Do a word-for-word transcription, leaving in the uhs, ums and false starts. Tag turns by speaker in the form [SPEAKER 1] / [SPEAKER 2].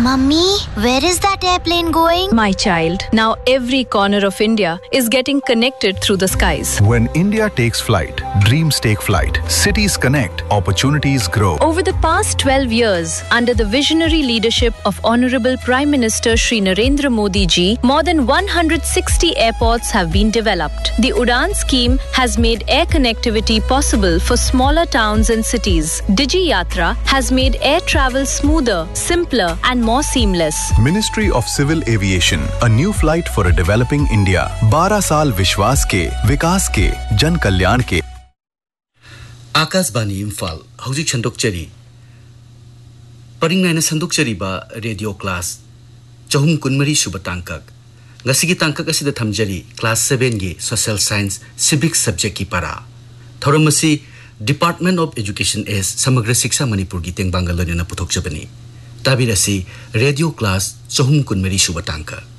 [SPEAKER 1] Mummy, where is that airplane going?
[SPEAKER 2] My child, now every corner of India is getting connected through the skies.
[SPEAKER 3] When India takes flight, dreams take flight. Cities connect, opportunities grow.
[SPEAKER 2] Over the past twelve years, under the visionary leadership of Honorable Prime Minister Shri Narendra Modi ji, more than one hundred sixty airports have been developed. The Udan scheme has made air connectivity possible for smaller towns and cities. Digi Yatra has made air travel smoother, simpler and more seamless.
[SPEAKER 3] Ministry of Civil Aviation, a new flight for a developing India. बारह साल विश्वास के, विकास के, जन कल्याण के.
[SPEAKER 4] Akashvani Imphal हौजिक संदोकचरी परिंगनायना संदोकचरीबा radio class चहुम कुनमरी सुबह तांकक गसिगी तांकक असिदा थमजरी class seven गे social science civic subject की पारा थौरमसी डिपार्टमेंट ऑफ एजुकेशन एस समग्र शिक्षा मणिपुर की तेंग बांगलोरना पुथोकजबनी ताबिरसी रेडियो क्लास चहुम कुनमरी सुबह तांकक